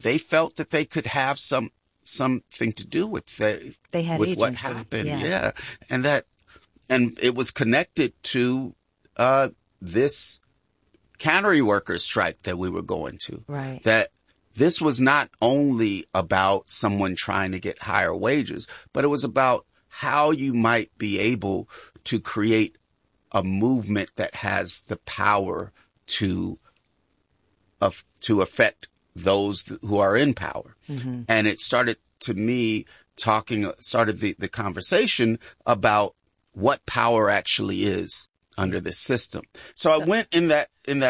they felt that they could have something to do with they had with agency. what happened. Yeah. And it was connected to this cannery workers strike that we were going to. Right. That this was not only about someone trying to get higher wages, but it was about how you might be able to create a movement that has the power to affect those who are in power. Mm-hmm. And it started the conversation about what power actually is under this system. So I went in that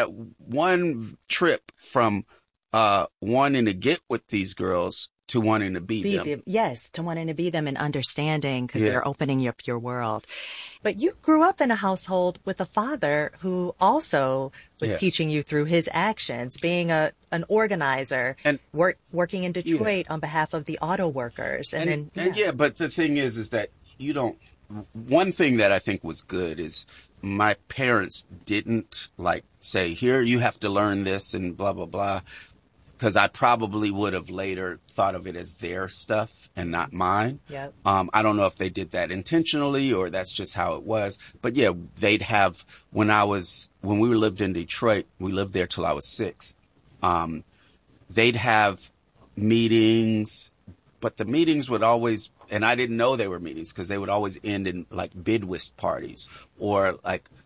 one trip from wanting to get with these girls to wanting to be them. Yes, to wanting to be them and understanding, because they're opening up your world. But you grew up in a household with a father who also was teaching you through his actions, being an organizer and working in Detroit on behalf of the auto workers. But the thing is that one thing that I think was good is my parents didn't say, here, you have to learn this and blah, blah, blah. Because I probably would have later thought of it as their stuff and not mine. Yep. I don't know if they did that intentionally or that's just how it was. But yeah, they'd have, when we lived in Detroit, we lived there till I was 6. They'd have meetings, but the meetings would always, and I didn't know they were meetings because they would always end in bid whist parties or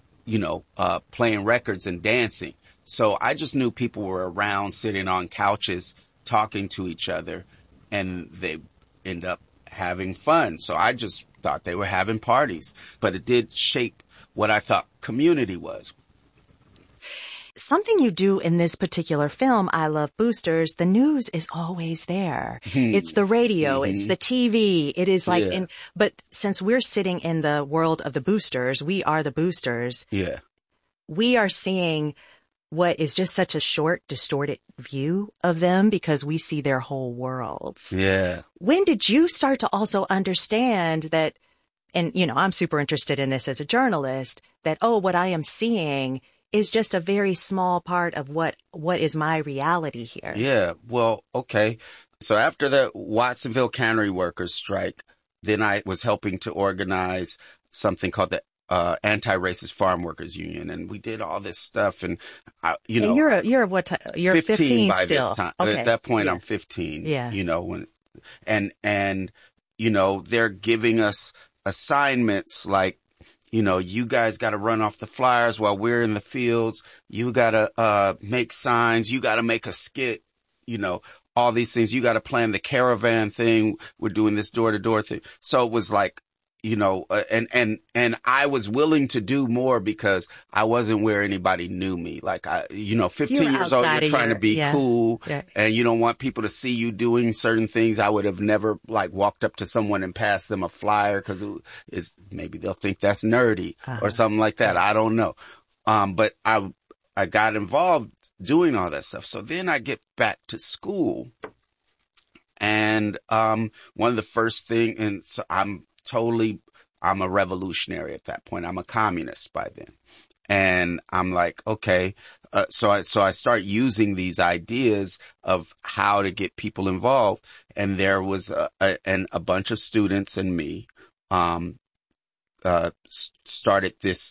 playing records and dancing. So I just knew people were around sitting on couches talking to each other and they end up having fun. So I just thought they were having parties, but it did shape what I thought community was. Something you do in this particular film, I Love Boosters, the news is always there. It's the radio, it's the TV. It is but since we're sitting in the world of the boosters, we are the boosters. Yeah. We are seeing what is just such a short, distorted view of them because we see their whole worlds. Yeah. When did you start to also understand that, and I'm super interested in this as a journalist, that, what I am seeing is just a very small part of what is my reality here? Yeah. Well, okay. So after the Watsonville cannery workers strike, then I was helping to organize something called the Anti-Racist Farm Workers Union, and we did all this stuff. And and you're what? You're 15 by still. This time. Okay. At that point, I'm 15. Yeah. They're giving us assignments like, you guys got to run off the flyers while we're in the fields. You got to make signs. You got to make a skit. All these things. You got to plan the caravan thing. We're doing this door-to-door thing. So it was like, and I was willing to do more because I wasn't where anybody knew me. 15 years old, you're trying to be cool and you don't want people to see you doing certain things. I would have never walked up to someone and passed them a flyer because maybe they'll think that's nerdy or something like that. I don't know. But I got involved doing all that stuff. So then I get back to school and, one of the first things, and so I'm a revolutionary at that point. I'm a communist by then. And I'm like, okay. So I start using these ideas of how to get people involved. And there was a bunch of students and me, started this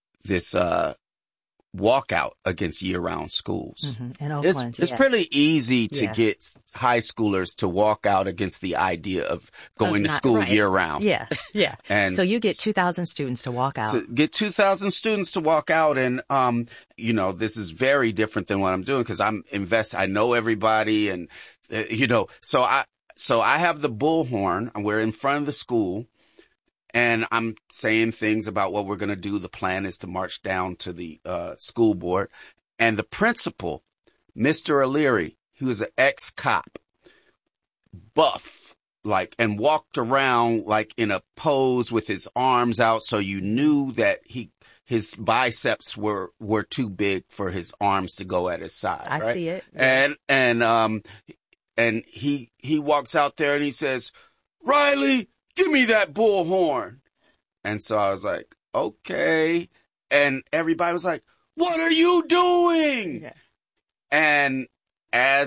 walkout against year-round schools. In Oakland, it's pretty easy to get high schoolers to walk out against the idea of going to school year-round. Yeah. And so you get 2,000 students to walk out. Get 2,000 students to walk out, and this is very different than what I'm doing because I know everybody, and so I have the bullhorn, and we're in front of the school. And I'm saying things about what we're going to do. The plan is to march down to the school board. And the principal, Mr. O'Leary, he was an ex-cop, buff, and walked around in a pose with his arms out. So you knew that his biceps were too big for his arms to go at his side. I right? see it. Yeah. And he walks out there and he says, "Riley, give me that bullhorn." And so I was like, okay. And everybody was like, "What are you doing?" Yeah. And as